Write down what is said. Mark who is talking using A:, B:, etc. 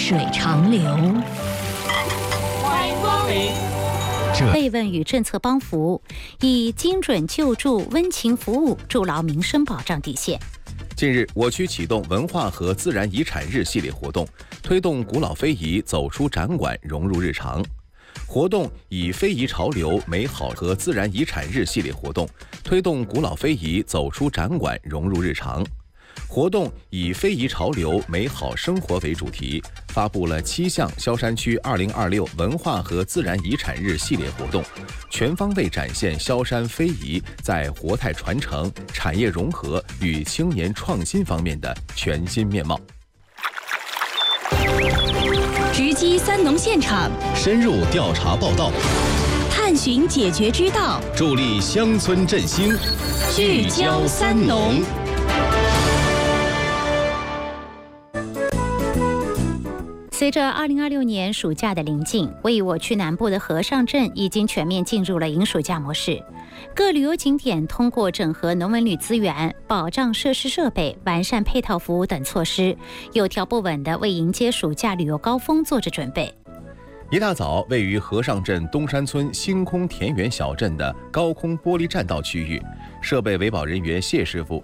A: 水长流。
B: 欢迎光临。
C: 慰问与政策帮扶，以精准救助、温情服务筑牢民生保障底线。
D: 近日，我区启动文化和自然遗产日系列活动，推动古老非遗走出展馆，融入日常。活动以非遗潮流、美好和自然遗产日系列活动，推动古老非遗走出展馆，融入日常。活动以非遗潮流、美好生活为主题，发布了7项萧山区2026文化和自然遗产日系列活动，全方位展现萧山非遗在活态传承、产业融合与青年创新方面的全新面貌。
A: 直击三农现场，
E: 深入调查报道，
A: 探寻解决之道，
E: 助力乡村振兴，
A: 聚焦三农。
C: 随着2026年暑假的临近，位于我区南部的和尚镇已经全面进入了迎暑假模式。各旅游景点通过整合农文旅资源、保障设施设备、完善配套服务等措施，有条不紊地为迎接暑假旅游高峰做着准备。
D: 一大早，位于和尚镇东山村星空田园小镇的高空玻璃栈道区域，设备维保人员谢师傅